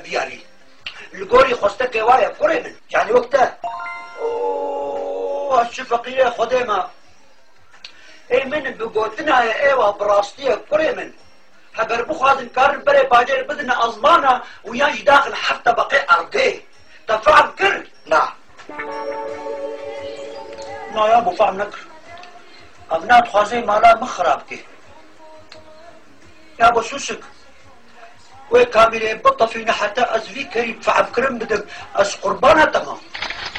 بياني القولي خوستك وايا كوري من يعني وقتها اوه هالشفقية خديمة اي من بقوتنا يا ايوه براستية كوري من هقر بخوازن كارن بري باجر بدنا ازمانا وياش داخل حتى بقي ارقيه تفعل كر نعم نا يا ابو فهم نكر ابنات خوازي مالا مخرابكي يا ابو سوسك وي كاملين بطة فينا حتى ازفي كريم فعب كرم بدك از قربانها تمام